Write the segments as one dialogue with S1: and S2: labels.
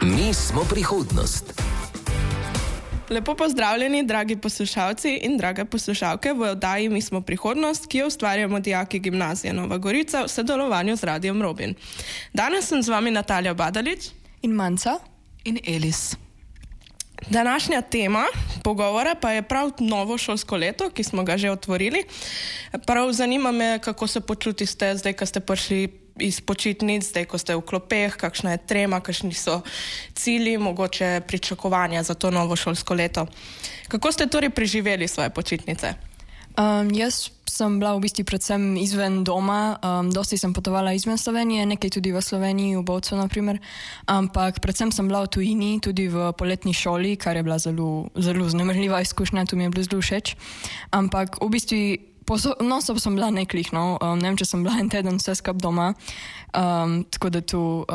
S1: Mi smo prihodnost.
S2: Lepo pozdravljeni, dragi poslušalci in drage poslušalke v oddaji Mi smo prihodnost, ki jo ustvarjamo dijaki Gimnazije Nova Gorica v sodelovanju z Radijem Robin. Danes sem z vami Natalija Badalič
S3: in Manca
S4: in Elis.
S2: Današnja tema pogovora pa je prav novo šolsko leto, ki smo ga že otvorili. Prav zanima me, kako se počutite zdaj, ko ste prišli iz počitnic, zdaj, ko ste v klopeh, kakšna je trema, kakšni so cilji, mogoče pričakovanja za to novo šolsko leto. Kako ste torej preživeli svoje počitnice?
S3: Jaz sem bila v bistvu predvsem izven doma, dosti sem potovala izven Slovenije, nekaj tudi v Sloveniji, v Bovcu naprimer, ampak predvsem sem bila v tujini, tudi v poletni šoli, kar je bila zelo vznemirljiva izkušnja, tu mi je bilo zelo všeč, ampak v bistvu non-stop sem bila neklih, ne vem, če sem bila en teden vse skup doma, tako da tu,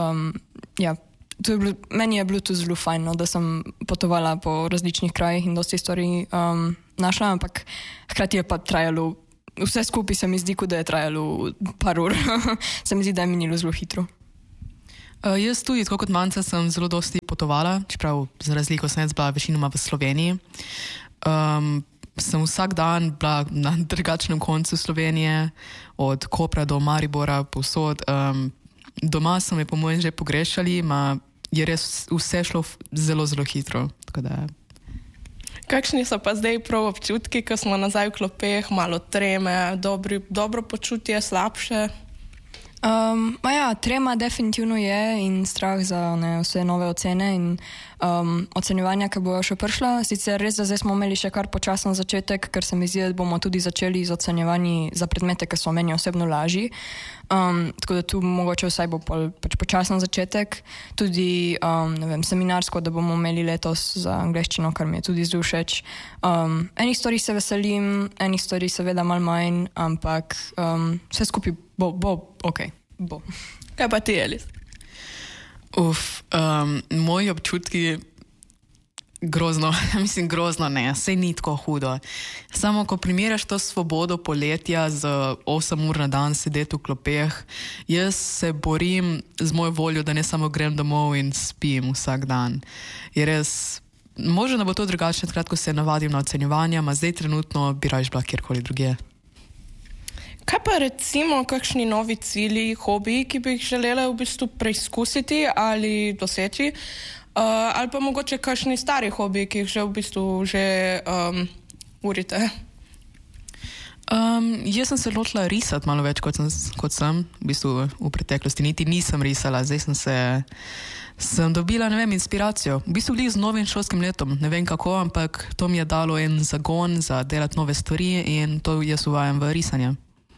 S3: meni je bilo tu zelo fajn, da sem potovala po različnih krajih in dosti stvari našla, ampak hkrati je pa trajalo, vse skupaj se mi zdi, da je trajalo par ur, se mi zdi, da je minilo zelo hitro.
S4: Jaz tudi, tako kot Manca, sem zelo dosti potovala, čeprav za razliko sem jaz bila večinoma v Sloveniji. Sem vsak dan bila na drugačnem koncu Slovenije, od Kopra do Maribora, povsod. Doma so me po mojem že pogrešali, je res vse šlo zelo hitro. Tako da...
S2: Kakšni so pa zdaj prav občutki, ko smo nazaj v klopeh, malo treme, dobro počutje, slabše?
S3: Trema definitivno je in strah za vse nove ocene in ocenjevanja, ki bojo še prišla. Sicer res, da zdaj smo imeli še kar počasen začetek, ker se mi zdi, da bomo tudi začeli z ocenjevanji za predmete, ki so meni osebno lažji. Tako da tu mogoče vsaj bo počasen začetek. Tudi seminarsko, da bomo imeli letos za angleščino, kar mi je tudi zelo všeč. Enih stvari se veselim, enih stvari seveda malo manj, ampak vse skupaj bo okej. Bo.
S2: Kaj pa ti, Elis?
S4: Moji občutki grozno, grozno ne, sej ni tako hudo. Samo ko primerjaš to svobodo poletja z 8 ur na dan sedeti v klopeh, jaz se borim z mojo voljo, da ne samo grem domov in spim vsak dan. Je res, možno da bo to drugačno, ko se navadim na ocenjevanja, ma zdaj trenutno bi raje bila kjerkoli drugje.
S2: Kaj pa recimo kakšni novi cilji, hobiji, ki bi jih želela v bistvu preizkusiti ali doseči? Ali pa mogoče kakšni stari hobiji, ki jih že v bistvu urite?
S4: Jaz sem se lotila risati malo več, kot sem v bistvu v preteklosti. Niti nisem risala, zdaj sem dobila, inspiracijo. V bistvu z novim šolskim letom, ne vem kako, ampak to mi je dalo en zagon za delati nove stvari in to jaz uvajam v risanje.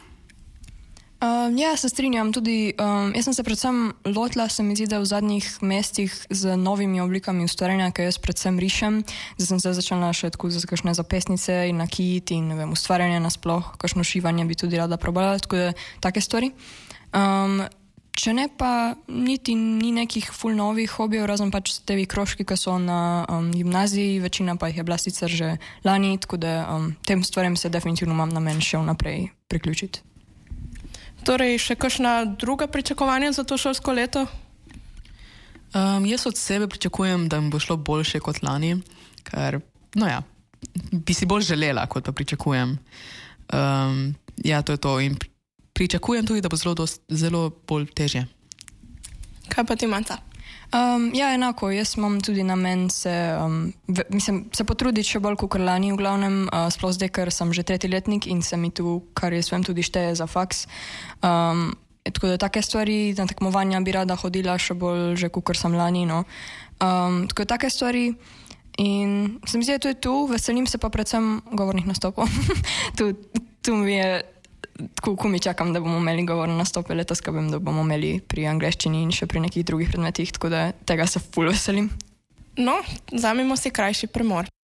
S3: Se strinjam, tudi jaz sem se predvsem lotila, se mi zdi, da v zadnjih mestih z novimi oblikami ustvarjanja, ki jaz predvsem rišem, da sem se začela še tako za kakšne zapestnice in nakit in ustvarjanje nasploh, kakšno šivanje bi tudi rada probala, tako da take stvari. Če ne pa niti ni nekih ful novih hobijev, razen pač tevi krožki, ki so na gimnaziji, večina pa jih je bila sicer že lani, tako da tem stvarem se definitivno imam namen še vnaprej priključiti.
S2: Torej, še kakšna druga pričakovanja za to šolsko leto?
S4: Jaz od sebe pričakujem, da mi bo šlo boljše kot lani, ker, bi si bolj želela, kot pa pričakujem. To je to in pričakujem tudi, da bo zelo bolj težje.
S2: Kaj pa ti, Manca?
S3: Enako, jaz imam tudi namen se potruditi še bolj kot lani v glavnem, sploh zdaj, ker sem že 3. letnik in se mi tu, kar jaz vem, tudi šteje za faks. Tako da take stvari, na tekmovanja bi rada hodila še bolj že kot sem lani, tako da take stvari in se mi zdi, da to je tu, veselim se pa predvsem govornih nastopov. Tu mi je ko mi čakam, da bomo imeli govorne nastope letos, ko vem, da bomo imeli pri angleščini in še pri nekih drugih predmetih, tako da tega se ful veselim.
S2: Vzamemo si krajši premor.